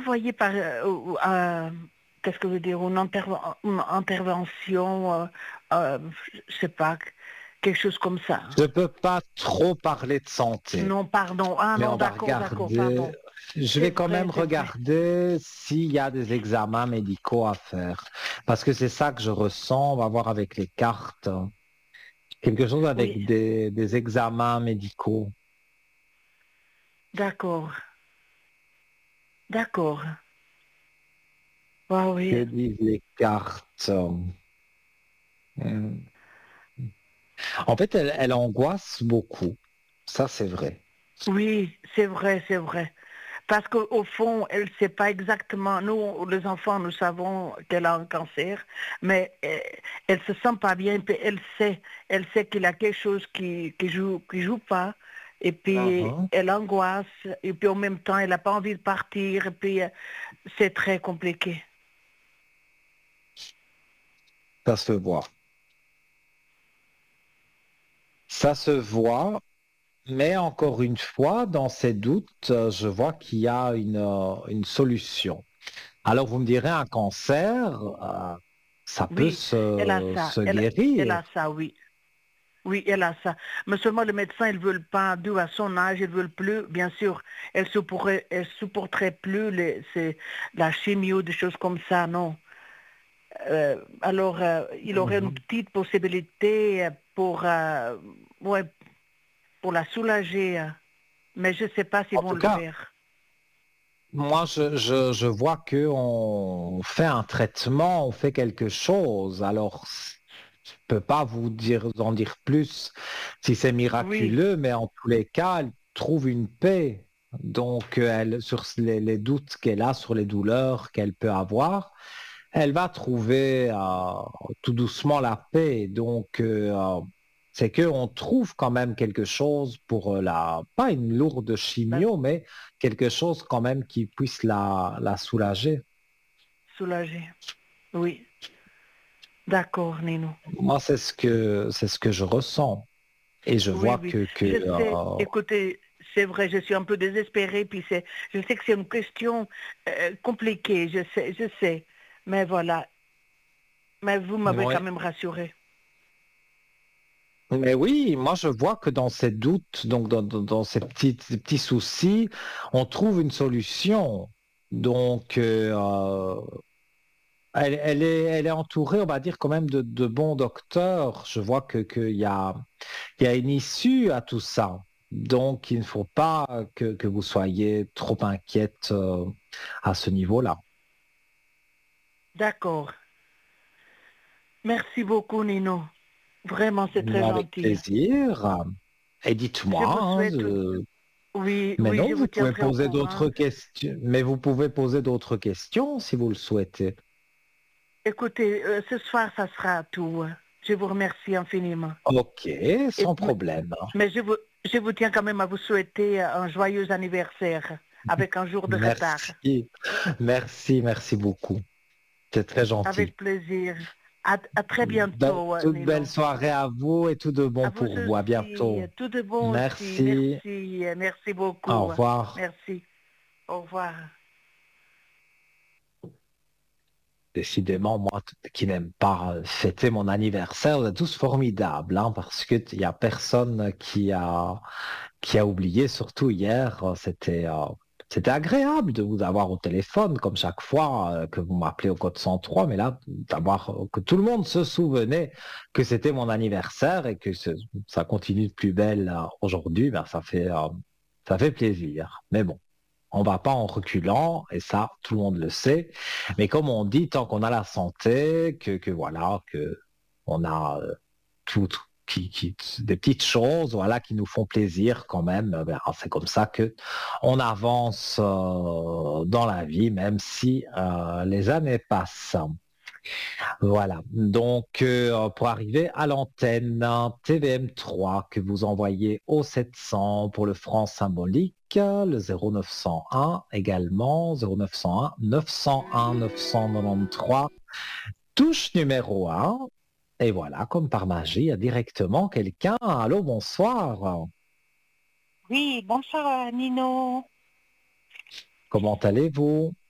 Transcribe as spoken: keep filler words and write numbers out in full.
voyez par euh, ou- euh, qu'est-ce que je veux dire, une, interve- une intervention, euh, euh, je sais pas, quelque chose comme ça. Je ne peux pas trop parler de santé, Non, pardon. Ah mais non, on va d'accord, d'accord, regarder. pardon. Je C'est vais quand vrai, même c'est vrai. regarder s'il y a des examens médicaux à faire. Parce que c'est ça que je ressens. On va voir avec les cartes. Quelque chose Oui, avec des, des examens médicaux. d'accord, d'accord. Ah Que oui, disent les cartes? Hmm. En fait, elle, elle angoisse beaucoup. Ça, c'est vrai. oui, c'est vrai, c'est vrai. Parce qu'au fond, elle ne sait pas exactement, nous, les enfants, nous savons qu'elle a un cancer, mais euh, elle ne se sent pas bien, puis elle sait, elle sait qu'il y a quelque chose qui qui joue, qui joue pas, et puis Mhm. elle angoisse, et puis en même temps, elle n'a pas envie de partir, et puis euh, c'est très compliqué. Ça se voit. Ça se voit, mais encore une fois, dans ces doutes, euh, je vois qu'il y a une, euh, une solution. Alors, vous me direz, un cancer, euh, ça peut Oui, elle a se, ça, se elle, elle a guérir. ça, oui. Oui, elle a ça. Mais seulement le médecin, ils ne veulent pas, dû à son âge, ils ne veulent plus, bien sûr, elle ne supporterait, elle supporterait plus les, c'est, la chimio, des choses comme ça, non. Euh, alors, euh, il aurait une Mhm. petite possibilité pour, euh, ouais, pour la soulager, hein. Mais je ne sais pas s'ils En vont tout le cas, faire. moi, je, je, je vois qu'on fait un traitement, on fait quelque chose. Alors, je ne peux pas vous dire, en dire plus si c'est Oui, miraculeux, mais en tous les cas, elle trouve une paix. Donc, euh, elle, sur les, les doutes qu'elle a, sur les douleurs qu'elle peut avoir, elle va trouver euh, tout doucement la paix. Donc, euh, c'est qu'on trouve quand même quelque chose pour euh, la, pas une lourde la chimio, mais quelque chose quand même qui puisse la, la soulager. soulager. Oui, d'accord, Nino. Moi, c'est ce que, c'est ce que je ressens. Et je Oui, vois oui. que, que Je sais, euh, écoutez, c'est vrai, je suis un peu désespérée, puis c'est, je sais que c'est une question euh, compliquée, je sais, je sais. Mais voilà, mais vous m'avez quand ouais. même rassurée. Mais oui, moi je vois que dans ces doutes, donc dans, dans- dans ces petits, ces petits soucis, on trouve une solution. Donc, euh, elle, elle est, elle est entourée, on va dire, quand même de, de bons docteurs. Je vois que, qu'il y a, il y a une issue à tout ça. Donc, il ne faut pas que, que vous soyez trop inquiète euh, à ce niveau-là. D'accord. Merci beaucoup, Nino. Vraiment, c'est très Avec gentil. plaisir. Et Je dites-moi, vous hein, souhaite, euh, oui, mais oui, non, je vous vous pouvez tiendrai au poser courant. d'autres questions, mais vous pouvez poser d'autres questions si vous le souhaitez. Écoutez, euh, ce soir, ça sera tout. Je vous remercie infiniment. Ok, Et, sans mais problème. mais je vous, je vous tiens quand même à vous souhaiter un joyeux anniversaire avec un jour de retard. Merci, merci, merci beaucoup. C'est très gentil. Avec plaisir. À, à très Be- bientôt, toute belle Nino. soirée à vous et tout de À bon vous pour vous. À aussi. bientôt. Tout de bon aussi. Merci. Merci. Merci Au beaucoup. revoir. Merci. Au revoir. Décidément, moi t- qui n'aime pas euh, fêter mon anniversaire, vous êtes tous formidables, hein, parce que il y a personne qui a qui a oublié, surtout hier. euh, C'était euh, c'était agréable de vous avoir au téléphone, comme chaque fois euh, que vous m'appelez au code cent trois, mais là, d'avoir euh, que tout le monde se souvenait que c'était mon anniversaire et que ce- ça continue de plus belle euh, aujourd'hui, ben ça fait euh, ça fait plaisir. Mais bon. On va pas en reculant, et ça, tout le monde le sait. Mais comme on dit, tant qu'on a la santé, que, que voilà, que on a euh, tout, qui, qui, des petites choses, voilà, qui nous font plaisir quand même. euh, ben, c'est comme ça que on avance euh, dans la vie, même si euh, les années passent. Voilà. Donc, euh, pour arriver à l'antenne T V M trois que vous envoyez au sept cents pour le franc symbolique, le zéro neuf cent un également, zéro neuf cent un neuf cent un neuf cent quatre-vingt-treize, touche numéro un. Et voilà, comme par magie, il y a directement quelqu'un. Allô, bonsoir. Oui, bonsoir euh, Nino. Comment allez-vous?